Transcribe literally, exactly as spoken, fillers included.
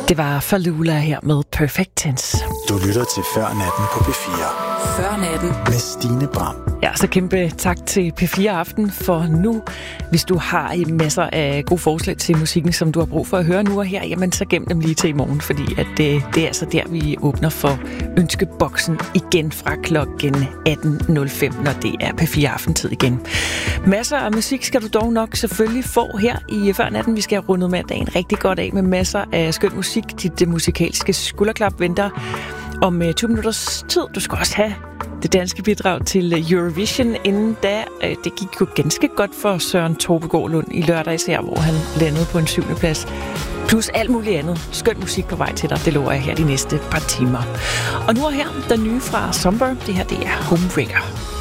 Det var Falula her med Perfect Tense. Du lytter til Før Natten på P fire. Før Natten. Med Stine Bram. Ja, så kæmpe tak til P fire Aften for nu. Hvis du har masser af gode forslag til musikken, som du har brug for at høre nu og her, jamen så gem dem lige til i morgen, fordi at det, det er altså der, vi åbner for ønskeboksen igen fra klokken atten nul fem, når det er P fire Aftentid igen. Masser af musik skal du dog nok selvfølgelig få her i Før Natten. Vi skal have rundet mandagen rigtig godt af med masser af skøn musik. Dit musikalske skulderklap venter om tyve minutters tid. Du skal også have det danske bidrag til Eurovision inden da. Det gik jo ganske godt for Søren Tobegård Lund i lørdags her, hvor han landede på en syvende plads. Plus alt muligt andet. Skøn musik på vej til dig. Det lover jeg her de næste par timer. Og nu er her den nye fra Somber. Det her, det er Homebreaker.